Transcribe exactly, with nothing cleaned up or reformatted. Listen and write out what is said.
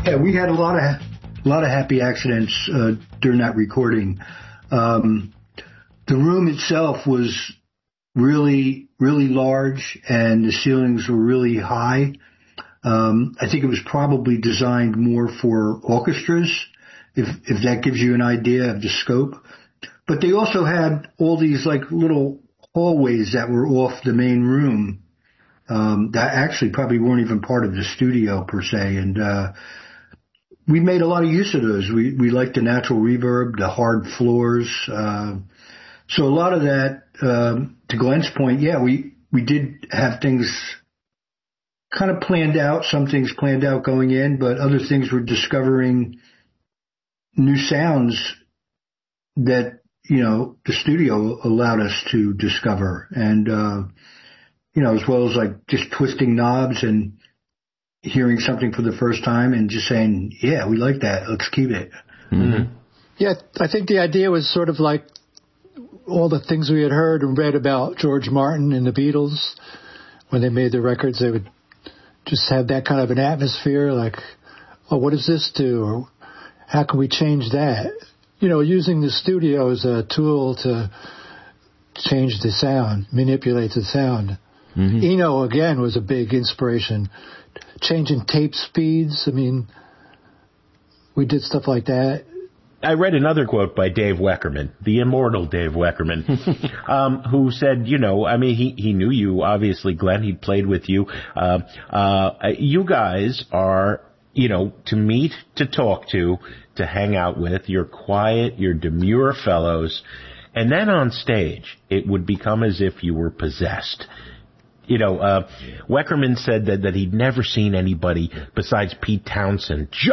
Yeah, we had a lot of a lot of happy accidents uh, during that recording. Um, the room itself was really, really large, and the ceilings were really high. Um, I think it was probably designed more for orchestras, if if that gives you an idea of the scope. But they also had all these like little hallways that were off the main room um, that actually probably weren't even part of the studio per se, and uh, we made a lot of use of those. We we liked the natural reverb, the hard floors. Uh, so a lot of that, um, to Glenn's point, yeah, we we did have things kind of planned out, some things planned out going in, but other things were discovering new sounds that, you know, the studio allowed us to discover. And, uh, you know, as well as like just twisting knobs and hearing something for the first time and just saying, yeah, we like that. Let's keep it. Mm-hmm. Yeah, I think the idea was sort of like all the things we had heard and read about George Martin and the Beatles. When they made the records, they would just have that kind of an atmosphere, like, oh, what does this do? Or how can we change that? You know, using the studio as a tool to change the sound, manipulate the sound. Mm-hmm. Eno, again, was a big inspiration. Changing tape speeds, I mean, we did stuff like that. I read another quote by Dave Weckerman, the immortal Dave Weckerman, um, who said, you know, I mean, he, he knew you, obviously, Glenn, he'd played with you. Uh, uh, you guys are, you know, to meet, to talk to, to hang out with. You're quiet, you're demure fellows. And then on stage, it would become as if you were possessed. You know, uh, Weckerman said that, that he'd never seen anybody besides Pete Townsend